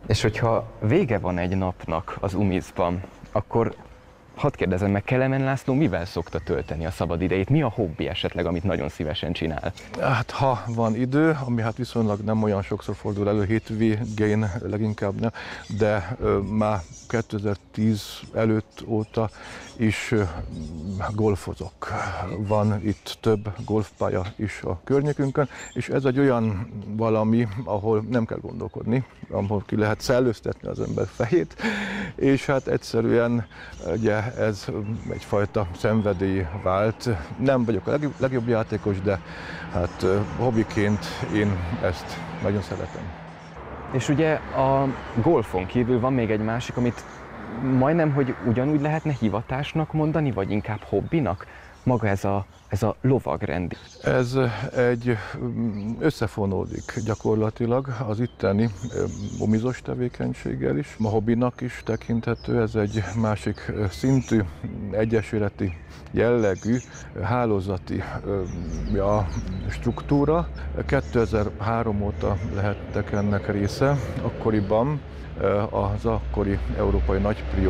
És hogyha vége van egy napnak az UMIS-ban, akkor hadd kérdezem meg, Kelemen László mivel szokta tölteni a szabad idejét? Mi a hobbi esetleg, amit nagyon szívesen csinál? Hát ha van idő, ami hát viszonylag nem olyan sokszor fordul elő, hétvégén leginkább nem, de már 2010 előtt óta is golfozok. Van itt több golfpálya is a környékünkön, és ez egy olyan valami, ahol nem kell gondolkodni, ahol ki lehet szellőztetni az ember fejét, és hát egyszerűen ugye ez egyfajta szenvedély vált. Nem vagyok a legjobb játékos, de hát hobbiként én ezt nagyon szeretem. És ugye a golfon kívül van még egy másik, amit majdnem, hogy ugyanúgy lehetne hivatásnak mondani, vagy inkább hobbinak? Maga ez a lovagrend. Ez egy összefonódik gyakorlatilag az itteni umizos tevékenységgel is. A hobbinak is tekinthető, ez egy másik szintű, egyesületi jellegű, hálózati struktúra. 2003 óta lehettek ennek része. Akkoriban az akkori európai nagyprió